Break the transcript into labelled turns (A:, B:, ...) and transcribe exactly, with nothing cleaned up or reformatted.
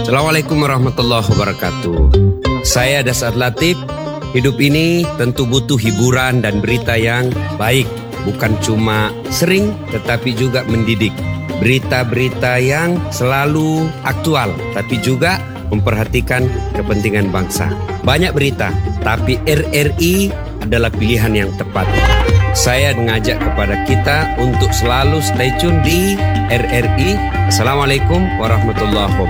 A: Assalamualaikum warahmatullahi wabarakatuh. Saya Dasar Latif. Hidup ini tentu butuh hiburan dan berita yang baik. Bukan cuma sering tetapi juga mendidik. Berita-berita yang selalu aktual tapi juga memperhatikan kepentingan bangsa. Banyak berita, tapi R R I adalah pilihan yang tepat. Saya mengajak kepada kita untuk selalu stay tune di R R I. Assalamualaikum warahmatullahi wabarakatuh.